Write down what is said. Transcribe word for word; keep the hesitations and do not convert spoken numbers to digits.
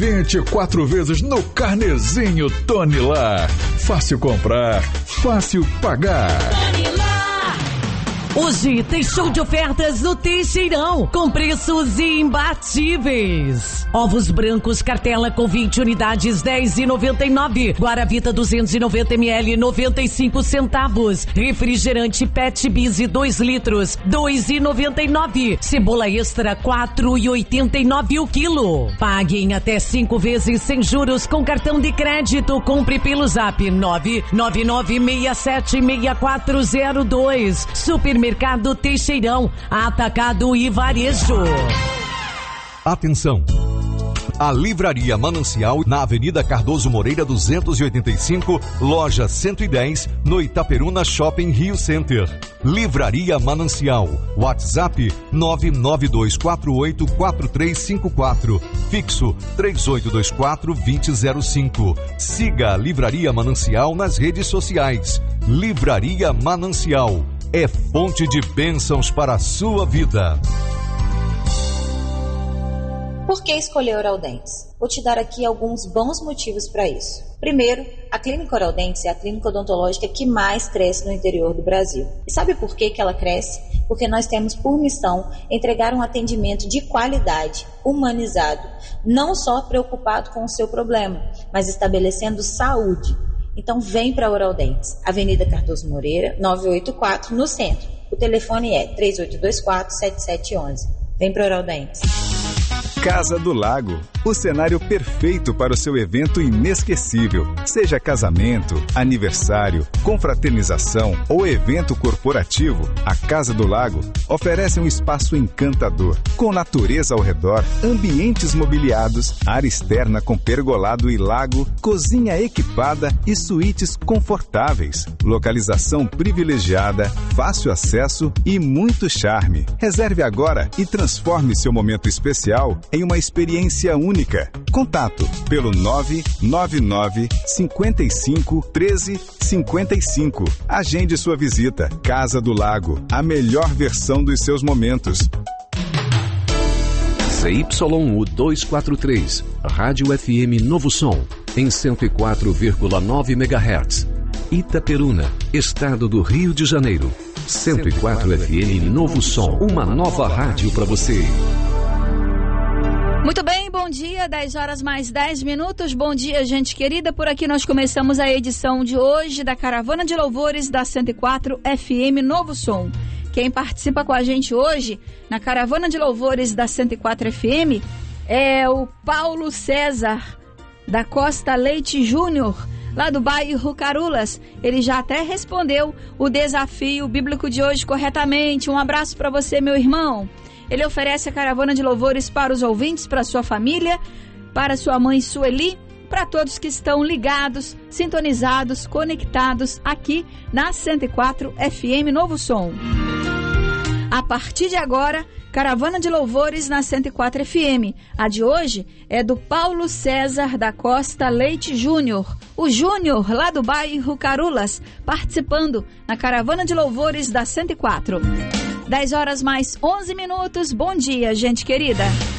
vinte e quatro vezes no Carnezinho Tonilar. Fácil comprar, fácil pagar. Hoje tem show de ofertas no Teixeirão, com preços imbatíveis. Ovos brancos cartela com vinte unidades, dez e noventa e nove. Guaravita duzentos e noventa mililitros, noventa e cinco centavos. Refrigerante Pet Biz dois litros, dois e noventa e nove. Cebola extra, quatro e oitenta e nove o quilo. Pague em até cinco vezes sem juros com cartão de crédito. Compre pelo Zap nove nove nove seis sete seis quatro zero dois. Super Mercado Teixeirão, atacado e varejo. Atenção! A Livraria Manancial, na Avenida Cardoso Moreira duzentos e oitenta e cinco, loja cento e dez, no Itaperuna Shopping Rio Center. Livraria Manancial, WhatsApp nove nove dois quatro oito quatro três cinco quatro, fixo três oito dois quatro dois zero zero cinco. Siga a Livraria Manancial nas redes sociais. Livraria Manancial é fonte de bênçãos para a sua vida. Por que escolher Oral Dentes? Vou te dar aqui alguns bons motivos para isso. Primeiro, a Clínica Oral Dentes é a clínica odontológica que mais cresce no interior do Brasil. E sabe por que que ela cresce? Porque nós temos por missão entregar um atendimento de qualidade, humanizado, não só preocupado com o seu problema, mas estabelecendo saúde. Então vem para Oral Dentes, Avenida Cardoso Moreira, novecentos e oitenta e quatro, no centro. O telefone é três oito dois quatro sete sete um um. Vem para Oral Dentes. Casa do Lago, o cenário perfeito para o seu evento inesquecível. Seja casamento, aniversário, confraternização ou evento corporativo, a Casa do Lago oferece um espaço encantador, com natureza ao redor, ambientes mobiliados, área externa com pergolado e lago, cozinha equipada e suítes confortáveis, localização privilegiada, fácil acesso e muito charme. Reserve agora e transforme seu momento especial em uma experiência única. Contato pelo nove nove nove cinco cinco um três cinco cinco. Agende sua visita. Casa do Lago, a melhor versão dos seus momentos. C Y U duzentos e quarenta e três, Rádio F M Novo Som, em cento e quatro vírgula nove megahertz. Itaperuna, Estado do Rio de Janeiro. cento e quatro F M Novo Som, uma nova rádio para você. Muito bem, bom dia, dez horas mais dez minutos, bom dia gente querida, por aqui nós começamos a edição de hoje da Caravana de Louvores da cento e quatro F M Novo Som. Quem participa com a gente hoje na Caravana de Louvores da cento e quatro F M é o Paulo César da Costa Leite Júnior, lá do bairro Carulas. Ele já até respondeu o desafio bíblico de hoje corretamente. Um abraço para você, meu irmão. Ele oferece a Caravana de Louvores para os ouvintes, para sua família, para sua mãe Sueli, para todos que estão ligados, sintonizados, conectados aqui na cento e quatro F M Novo Som. A partir de agora, Caravana de Louvores na cento e quatro F M. A de hoje é do Paulo César da Costa Leite Júnior, o Júnior lá do bairro Carulas, participando na Caravana de Louvores da cento e quatro. dez horas mais onze minutos, bom dia, gente querida.